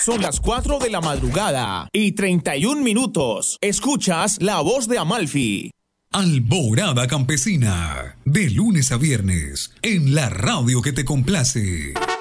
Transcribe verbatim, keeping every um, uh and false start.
Son las cuatro de la madrugada y treinta y un minutos. Escuchas La Voz de Amalfi. Alborada Campesina, de lunes a viernes, en la radio que te complace.